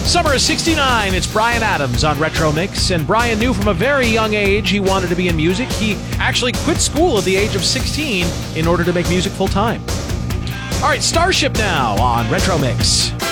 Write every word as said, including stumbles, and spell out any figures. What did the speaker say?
Summer of sixty-nine, it's Bryan Adams on Retro Mix, and Bryan knew from a very young age he wanted to be in music. He actually quit school at the age of sixteen in order to make music full time. All right, Starship now on Retro Mix.